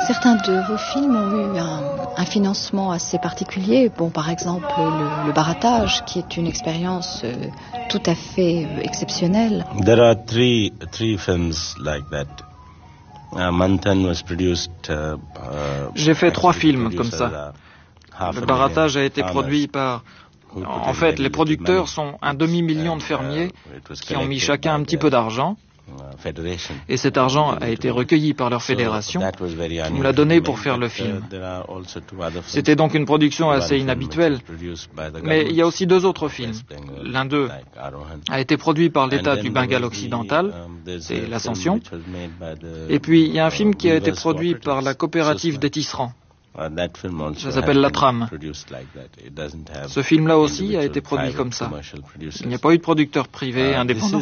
Certains de vos films ont eu un financement assez particulier. Bon, par exemple, le barattage, qui est une expérience tout à fait exceptionnelle. There are three films like that. Manthan was produced. J'ai fait 3 films comme ça. Le barattage a été produit par... En fait, les producteurs sont un demi-million de fermiers qui ont mis chacun un petit peu d'argent. Et cet argent a été recueilli par leur fédération, qui me l'a donné pour faire le film. C'était donc une production assez inhabituelle. Mais il y a aussi 2 autres films. L'un d'eux a été produit par l'État du Bengale occidental, c'est l'Ascension. Et puis il y a un film qui a été produit par la coopérative des tisserands. Ça s'appelle La Trame. Ce film-là aussi a été produit comme ça. Il n'y a pas eu de producteur privé indépendant.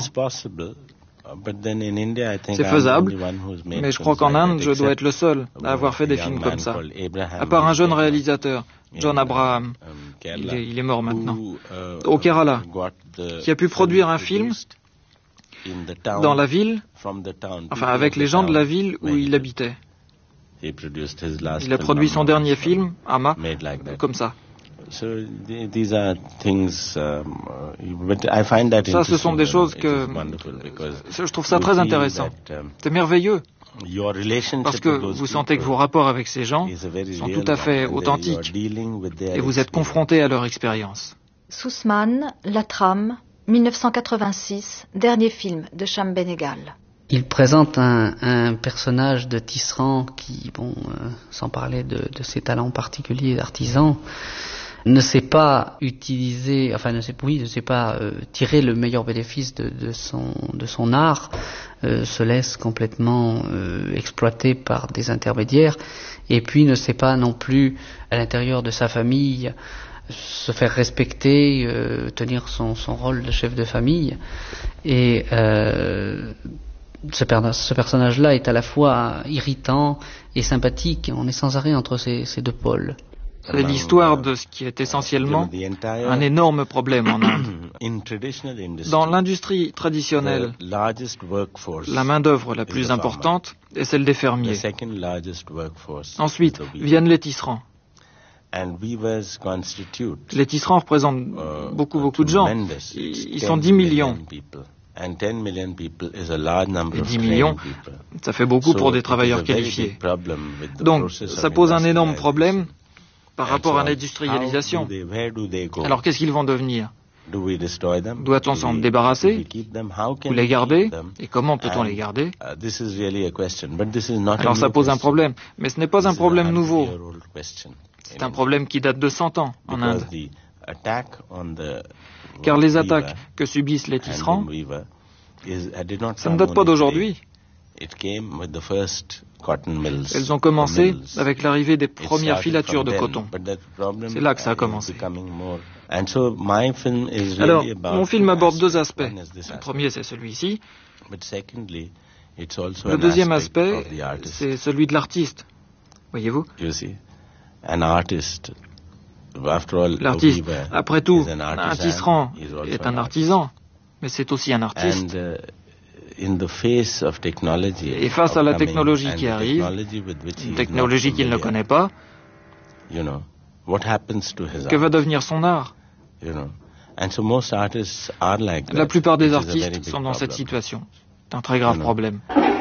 C'est faisable, mais je crois qu'en Inde, je dois être le seul à avoir fait des films comme ça. À part un jeune réalisateur, John Abraham, il est mort maintenant, au Kerala, qui a pu produire un film dans la ville, enfin avec les gens de la ville où il habitait. Il a produit son dernier film, Amma, comme ça. Ça, ce sont des choses que je trouve ça très intéressant. C'est merveilleux. Parce que vous sentez que vos rapports avec ces gens sont tout à fait authentiques et vous êtes confrontés à leur expérience. Sussman, La Trame, 1986, dernier film de Shyam Benegal. Il présente un personnage de tisserand qui, sans parler de ses talents particuliers d'artisan, ne sait pas utiliser, ne sait pas tirer le meilleur bénéfice de son art, se laisse complètement exploiter par des intermédiaires, et puis ne sait pas non plus à l'intérieur de sa famille se faire respecter, tenir son rôle de chef de famille. Et ce personnage-là est à la fois irritant et sympathique. On est sans arrêt entre ces 2 pôles. C'est l'histoire de ce qui est essentiellement un énorme problème en Inde. Dans l'industrie traditionnelle, la main-d'œuvre la plus importante est celle des fermiers. Ensuite viennent les tisserands. Les tisserands représentent beaucoup de gens. Ils sont 10 millions. Et 10 millions, ça fait beaucoup pour des travailleurs qualifiés. Donc, ça pose un énorme problème par rapport à l'industrialisation. Alors, qu'est-ce qu'ils vont devenir? Doit-on s'en débarrasser ou les garder? Et comment peut-on les garder? Alors, ça pose un problème. Mais ce n'est pas un problème nouveau. C'est un problème qui date de 100 ans en Inde. Car les attaques que subissent les tisserands, ça ne date pas d'aujourd'hui. Elles ont commencé avec l'arrivée des premières filatures de coton. C'est là que ça a commencé. Alors, mon film aborde 2 aspects. Le premier, c'est celui-ci. Le deuxième aspect, c'est celui de l'artiste. Voyez-vous? L'artiste, après tout, un tisserand est un artisan, mais c'est aussi un artiste. Et face à la technologie qui arrive, une technologie qu'il ne connaît pas, que va devenir son art? La plupart des artistes sont dans cette situation. C'est un très grave problème.